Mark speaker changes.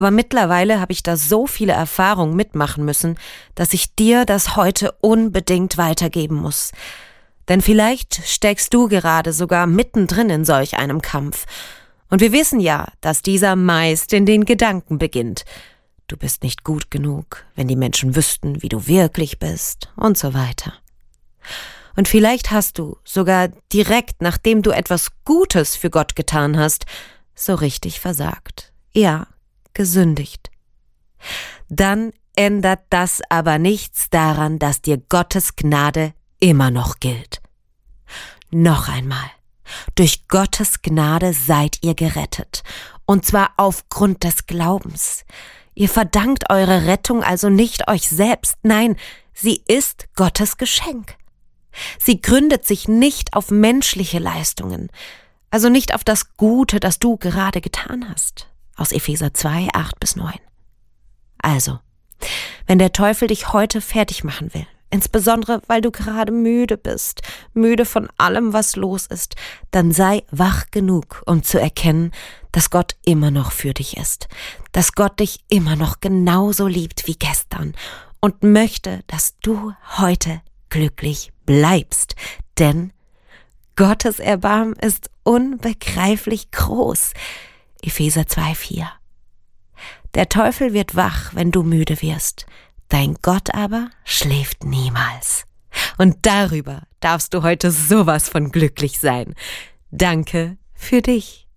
Speaker 1: Aber mittlerweile habe ich da so viele Erfahrungen mitmachen müssen, dass ich dir das heute unbedingt weitergeben muss. Denn vielleicht steckst du gerade sogar mittendrin in solch einem Kampf. Und wir wissen ja, dass dieser meist in den Gedanken beginnt. Du bist nicht gut genug, wenn die Menschen wüssten, wie du wirklich bist und so weiter. Und vielleicht hast du sogar direkt, nachdem du etwas Gutes für Gott getan hast, so richtig versagt. Ja, gesündigt. Dann ändert das aber nichts daran, dass dir Gottes Gnade immer noch gilt. Noch einmal. Durch Gottes Gnade seid ihr gerettet. Und zwar aufgrund des Glaubens. Ihr verdankt eure Rettung also nicht euch selbst. Nein, sie ist Gottes Geschenk. Sie gründet sich nicht auf menschliche Leistungen, also nicht auf das Gute, das du gerade getan hast. Aus Epheser 2, 8-9. Also, wenn der Teufel dich heute fertig machen will, insbesondere weil du gerade müde bist, müde von allem, was los ist, dann sei wach genug, um zu erkennen, dass Gott immer noch für dich ist, dass Gott dich immer noch genauso liebt wie gestern und möchte, dass du heute glücklich bleibst, denn Gottes Erbarmen ist unbegreiflich groß. Epheser 2,4. Der Teufel wird wach, wenn du müde wirst, dein Gott aber schläft niemals. Und darüber darfst du heute sowas von glücklich sein. Danke für dich.